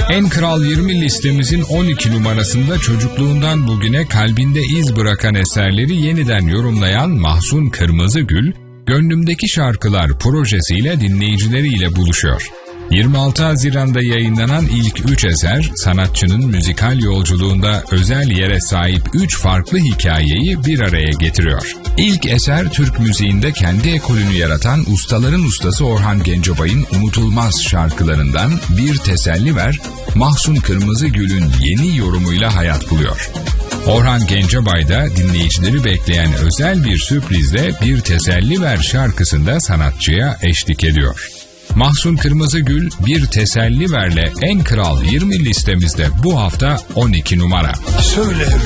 En Kral 20 listemizin 12 numarasında çocukluğundan bugüne kalbinde iz bırakan eserleri yeniden yorumlayan Mahsun Kırmızıgül, Gönlümdeki Şarkılar projesiyle dinleyicileriyle buluşuyor. 26 Haziran'da yayınlanan ilk 3 eser, sanatçının müzikal yolculuğunda özel yere sahip 3 farklı hikayeyi bir araya getiriyor. İlk eser, Türk müziğinde kendi ekolünü yaratan ustaların ustası Orhan Gencebay'ın unutulmaz şarkılarından Bir Teselli Ver, Mahsun Kırmızıgül'ün yeni yorumuyla hayat buluyor. Orhan Gencebay da dinleyicileri bekleyen özel bir sürprizle Bir Teselli Ver şarkısında sanatçıya eşlik ediyor. Mahsun Kırmızıgül Bir Teselli Ver'le En Kral 20 listemizde bu hafta 12 numara. Söyle